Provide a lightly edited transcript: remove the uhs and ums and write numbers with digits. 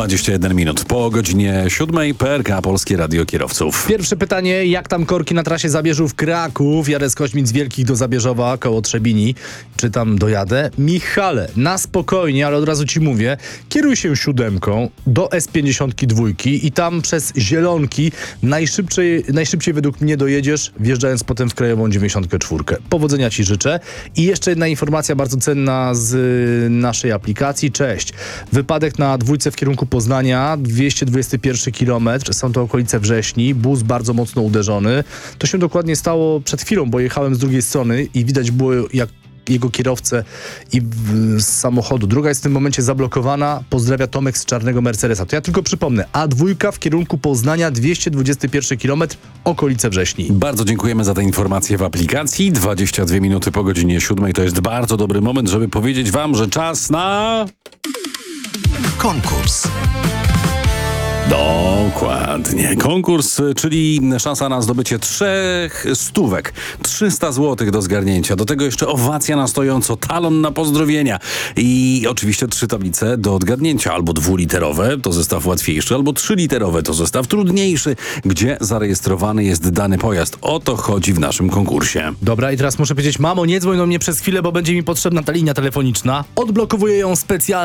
21 minut po godzinie 7. PRK Polskie Radio Kierowców. Pierwsze pytanie, jak tam korki na trasie Zabierzów-Kraków? Jadę z Koźmic Wielkich do Zabierzowa koło Trzebini. Czy tam dojadę? Michale, na spokojnie, ale od razu ci mówię, kieruj się 7 do S52 i tam przez Zielonki najszybciej według mnie dojedziesz, wjeżdżając potem w krajową 94. Powodzenia ci życzę. I jeszcze jedna informacja bardzo cenna z naszej aplikacji. Cześć. Wypadek na dwójce w kierunku Poznania, 221 km, są to okolice Wrześni, bus bardzo mocno uderzony. To się dokładnie stało przed chwilą, bo jechałem z drugiej strony i widać było, jak jego kierowcę z samochodu. Druga jest w tym momencie zablokowana. Pozdrawia Tomek z czarnego Mercedesa. To ja tylko przypomnę. A2 w kierunku Poznania, 221 km, okolice Wrześni. Bardzo dziękujemy za te informacje w aplikacji. 22 minuty po godzinie 7. To jest bardzo dobry moment, żeby powiedzieć wam, że czas na... Konkurs. Dokładnie. Konkurs, czyli szansa na zdobycie 3 stówek. 300 zł do zgarnięcia. Do tego jeszcze owacja na stojąco, talon na pozdrowienia. I oczywiście 3 tablice do odgadnięcia. Albo 2-literowe, to zestaw łatwiejszy, albo 3-literowe, to zestaw trudniejszy, gdzie zarejestrowany jest dany pojazd. O to chodzi w naszym konkursie. Dobra, i teraz muszę powiedzieć, mamo, nie dzwoń do mnie przez chwilę, bo będzie mi potrzebna ta linia telefoniczna. Odblokowuję ją specjalnie